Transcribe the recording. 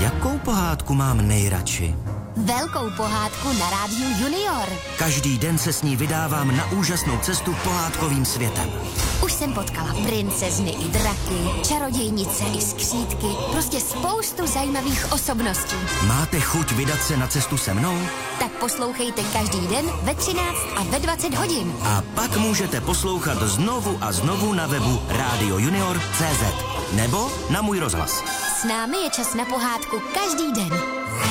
Jakou pohádku mám nejradši? Velkou pohádku na rádiu Junior. Každý den se s ní vydávám na úžasnou cestu pohádkovým světem. Už jsem potkala princezny i draky, čarodějnice i skřítky, prostě spoustu zajímavých osobností. Máte chuť vydat se na cestu se mnou? Tak poslouchejte každý den ve 13 a ve 20 hodin. A pak můžete poslouchat znovu a znovu na webu radiojunior.cz nebo na můj rozhlas. S námi je čas na pohádku každý den.